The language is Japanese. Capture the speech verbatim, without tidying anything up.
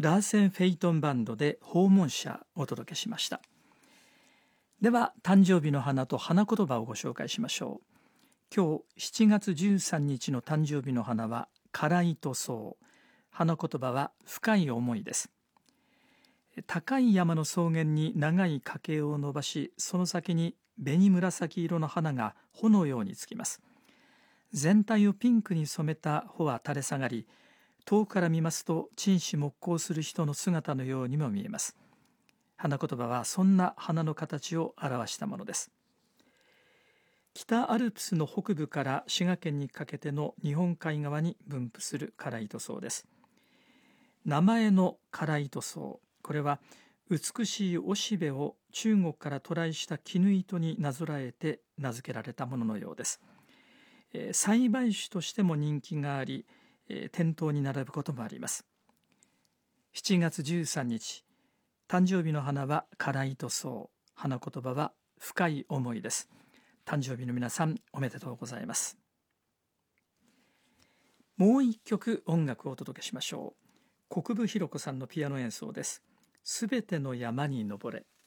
ラーセン・フェイトンバンドで訪問者をお届けしました。では誕生日の花と花言葉をご紹介しましょう。今日しちがつじゅうさんにちの誕生日の花はカライトソウ、花言葉は深い思いです。高い山の草原に長い花茎を伸ばし、その先に紅紫色の花が穂のようにつきます。全体をピンクに染めた穂は垂れ下がり、遠くから見ますと沈思黙考する人の姿のようにも見えます。花言葉はそんな花の形を表したものです。北アルプスの北部から滋賀県にかけての日本海側に分布するカライトソウです。名前のカライトソウ、これは美しいおしべを中国から渡来した絹糸になぞらえて名付けられたもののようです。えー、栽培種としても人気があり、えー、店頭に並ぶこともあります。しちがつじゅうさんにち、誕生日の花はカライトソウ、花言葉は深い思いです。誕生日の皆さん、おめでとうございます。もう一曲音楽をお届けしましょう。国分弘子さんのピアノ演奏です。すべての山に登れ。